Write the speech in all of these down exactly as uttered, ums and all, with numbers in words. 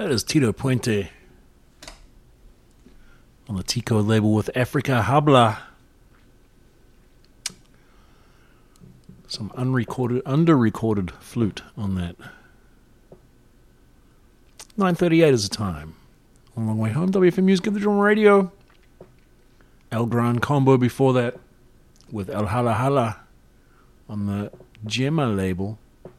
That is Tito Puente on the Tico label with Africa Habla. Some unrecorded, under-recorded flute on that. nine thirty-eight is the time. On the long way home, W F M News, Give the Drum Radio. El Gran Combo before that with El Hala Hala on the Gemma label.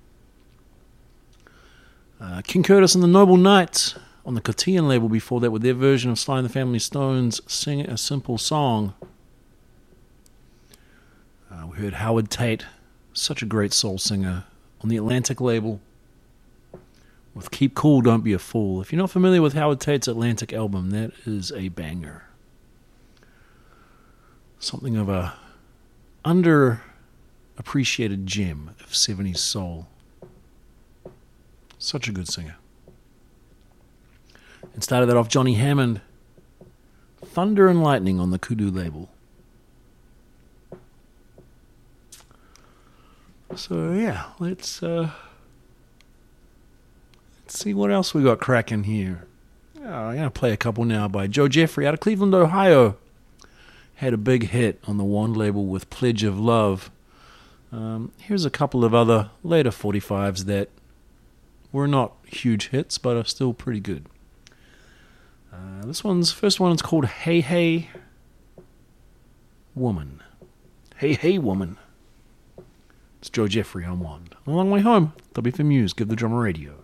Uh, King Curtis and the Noble Knights on the Cotillion label before that with their version of Sly and the Family Stone's Sing a Simple Song. Uh, we heard Howard Tate, such a great soul singer, on the Atlantic label with Keep Cool, Don't Be a Fool. If you're not familiar with Howard Tate's Atlantic album, that is a banger. Something of a underappreciated gem of seventies soul. Such a good singer. And started that off Johnny Hammond, Thunder and Lightning on the Kudu label. So yeah, let's uh, let's see what else we got cracking here. Oh, I'm gonna play a couple now by Joe Jeffrey out of Cleveland, Ohio. Had a big hit on the Wand label with Pledge of Love. Um, here's a couple of other later forty-fives that were not huge hits, but are still pretty good. Uh, this one's first one is called Hey Hey Woman. Hey Hey Woman. It's Joe Jeffrey on Wand. A long way home. W F M News, Give the Drummer Radio.